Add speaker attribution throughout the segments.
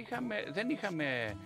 Speaker 1: δεν είχαμε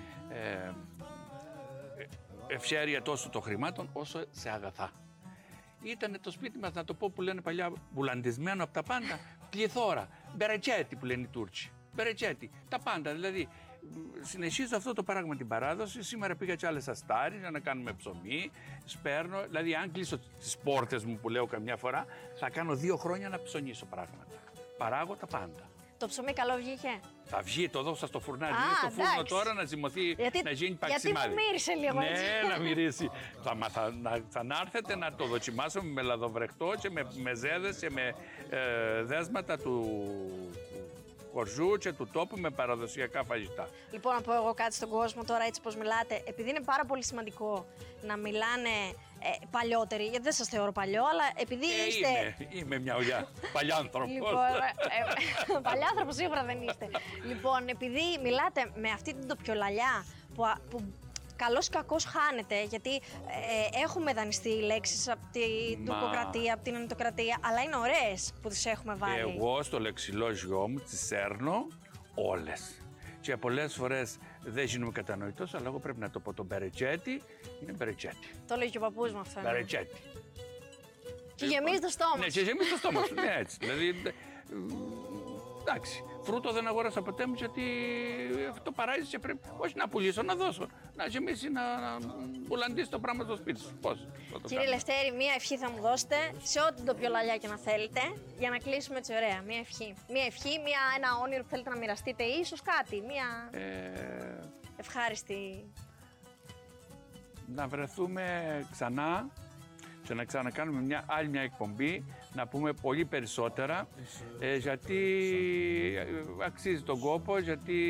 Speaker 1: ευχέρεια τόσο των χρημάτων όσο σε αγαθά. Ήταν το σπίτι μας, να το πω που λένε παλιά, μπουλαντισμένο από τα πάντα, πληθώρα, μπερετσέτι που λένε οι Τούρκοι. Μπερετσέτι, τα πάντα. Δηλαδή, συνεχίζω αυτό το πράγμα την παράδοση. Σήμερα πήγα και άλλες αστάρεις για να κάνουμε ψωμί. Σπέρνω, δηλαδή, αν κλείσω τις πόρτες μου που λέω καμιά φορά, θα κάνω 2 χρόνια να ψωνίσω πράγματα. Παράγω τα πάντα.
Speaker 2: Το ψωμί καλό βγήκε?
Speaker 1: Θα βγει, το δώσα στο φουρνάρι. Είναι στο φούρνο τώρα να ζυμωθεί, να γίνει παξιμάδι.
Speaker 2: Γιατί μου μύρισε λίγο έτσι.
Speaker 1: Ναι, να μυρίσει. Θα έρθετε να το δοκιμάσουμε με λαδοβρεχτό και με ζέδες και με δέσματα του χωριού και του τόπου με παραδοσιακά φαγητά. Λοιπόν,
Speaker 2: να πω εγώ κάτι στον κόσμο τώρα, έτσι πως μιλάτε. Επειδή είναι πάρα πολύ σημαντικό να μιλάνε παλιότεροι, γιατί δεν σας θεωρώ παλιό, αλλά επειδή είστε...
Speaker 1: Είμαι μια παλιάνθρωπος.
Speaker 2: Λοιπόν, παλιάνθρωπος σίγουρα δεν είστε. Λοιπόν, επειδή μιλάτε με αυτή την τοπιολαλιά που καλώς ή κακώς χάνεται, γιατί έχουμε δανειστεί λέξεις από την τουρκοκρατία, από την ενωτοκρατία, αλλά είναι ωραίες που τις έχουμε βάλει.
Speaker 1: Εγώ στο λεξιλόγιό μου τις σέρνω όλες. Και πολλές φορές δεν γίνομαι κατανοητός, αλλά εγώ πρέπει να το πω. Το μπερετσέτι είναι μπερετσέτι.
Speaker 2: Το λέει και ο παππούς μου αυτό.
Speaker 1: Μπερετσέτι.
Speaker 2: Και γεμίζει το στόμα.
Speaker 1: Ναι, και γεμίζει το στόμα σου. Ναι, έτσι. Δηλαδή, εντάξει. Φρούτο δεν αγόρασα ποτέ μου, γιατί αυτό παράζει και πρέπει όχι να πουλήσω, να δώσω. Να γεμίσει, να μπουλαντήσει το πράγμα στο σπίτι σου. Πώς?
Speaker 2: Κύριε Λευτέρη, μία ευχή θα μου δώσετε σε ό,τι το πιο λαλιά και να θέλετε, για να κλείσουμε έτσι ωραία. Μία ευχή. Μία ευχή, ένα όνειρο που θέλετε να μοιραστείτε ή ίσως κάτι. Μία ευχάριστη.
Speaker 1: Να βρεθούμε ξανά και να ξανακάνουμε άλλη μια εκπομπή, να πούμε πολύ περισσότερα, γιατί αξίζει τον κόπο, γιατί,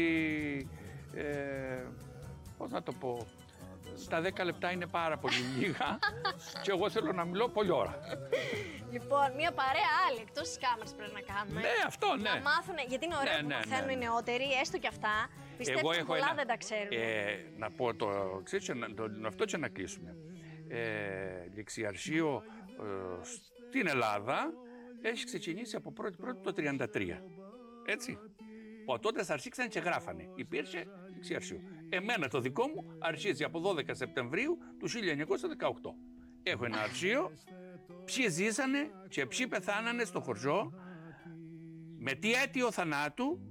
Speaker 1: πώς να το πω, τα 10 λεπτά είναι πάρα πολύ λίγα και εγώ θέλω να μιλώ πολλή ώρα.
Speaker 2: Λοιπόν, μια παρέα άλλη εκτός της κάμερας πρέπει να κάνουμε.
Speaker 1: Ναι, αυτό, ναι.
Speaker 2: Να μάθουν, γιατί είναι ωραίο που μαθαίνουν οι νεότεροι, έστω και αυτά. Πιστεύω ότι πολλά δεν τα ξέρουν.
Speaker 1: Να πω αυτό και να κλείσουμε. Ληξιαρχείο στην Ελλάδα έχει ξεκινήσει από 1η το 1933. Έτσι. Τότε αρχίσαν και γράφανε. Υπήρχε ληξιαρχείο. Εμένα το δικό μου αρχίζει από 12 Σεπτεμβρίου του 1918. Έχω ένα αρχείο. Ποιοι ζήσανε και ποιοι πεθάνανε στο χωριό, με τι αίτιο θανάτου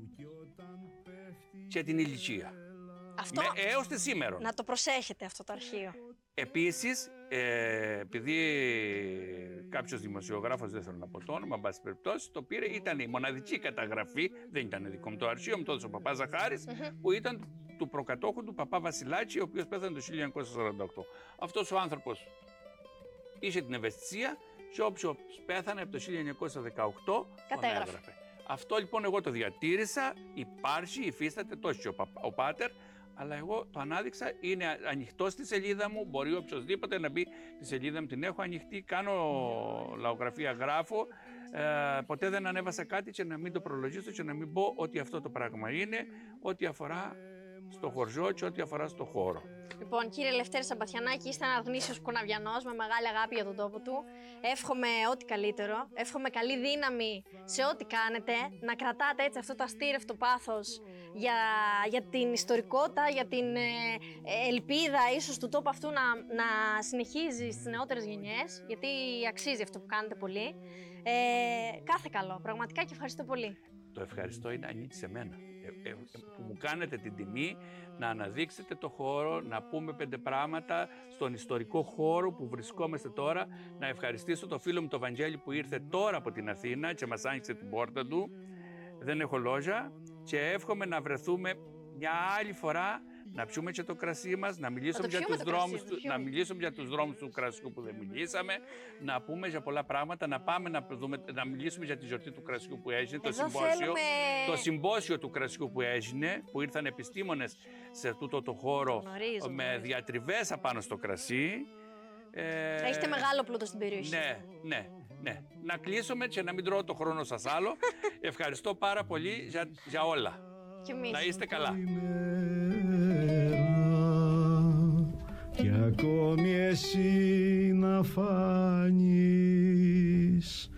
Speaker 1: και την ηλικία.
Speaker 2: Αυτό
Speaker 1: έως τη σήμερα.
Speaker 2: Να το προσέχετε αυτό το αρχείο.
Speaker 1: Επίσης, επειδή κάποιος δημοσιογράφος, δεν θέλω να πω το όνομα, εν πάση περιπτώσει, το πήρε, ήταν η μοναδική καταγραφή, δεν ήταν δικό μου το αρχείο, μου το έδωσε ο παπάς Ζαχάρης, που ήταν του προκατόχου του παπά Βασιλάκη, ο οποίος πέθανε το 1948. Αυτός ο άνθρωπος είχε την ευαισθησία και όποιος πέθανε από το 1918
Speaker 2: κατέγραφε.
Speaker 1: Αυτό λοιπόν εγώ το διατήρησα, υπάρχει, υφίσταται τόσο ο πάτερ, αλλά εγώ το ανάδειξα, είναι ανοιχτό στη σελίδα μου, μπορεί οποιοδήποτε να μπει στη σελίδα μου, την έχω ανοιχτή, κάνω λαογραφία, γράφω, ποτέ δεν ανέβασα κάτι και να μην το προλογίσω και να μην πω ότι αυτό το πράγμα είναι, ό,τι αφορά στο χωριό και ό,τι αφορά στο χώρο.
Speaker 2: Λοιπόν, κύριε Λευτέρη Σαμπαθιανάκη, είστε ένα γνήσιος κουναβιανός με μεγάλη αγάπη για τον τόπο του. Εύχομαι ό,τι καλύτερο. Εύχομαι καλή δύναμη σε ό,τι κάνετε. Να κρατάτε έτσι αυτό το αστήρευτο πάθος για την ιστορικότητα, για την ελπίδα ίσως του τόπου αυτού να συνεχίζει στις νεότερες γενιές. Γιατί αξίζει αυτό που κάνετε πολύ. Κάθε καλό, πραγματικά, και ευχαριστώ πολύ.
Speaker 1: Το ευχαριστώ είναι ανήκει σε μένα. Που μου κάνετε την τιμή να αναδείξετε το χώρο, να πούμε 5 πράγματα στον ιστορικό χώρο που βρισκόμαστε τώρα. Να ευχαριστήσω το φίλο μου το Βαγγέλη που ήρθε τώρα από την Αθήνα και μας άνοιξε την πόρτα του. Δεν έχω λόγια και εύχομαι να βρεθούμε μια άλλη φορά, να πιούμε και το κρασί μας, να μιλήσουμε για τους δρόμους του κρασιού που δεν μιλήσαμε, να πούμε για πολλά πράγματα, να πάμε να μιλήσουμε για τη γιορτή του κρασιού που έγινε, το συμπόσιο του κρασιού που έγινε, που ήρθαν επιστήμονες σε τούτο το χώρο με διατριβές απάνω στο κρασί.
Speaker 2: Έχετε μεγάλο πλούτο στην περιοχή.
Speaker 1: Ναι. Να κλείσουμε και να μην τρώω το χρόνο σας άλλο. Ευχαριστώ πάρα πολύ για όλα. Να είστε καλά.
Speaker 3: Και ακόμη εσύ να φάνεις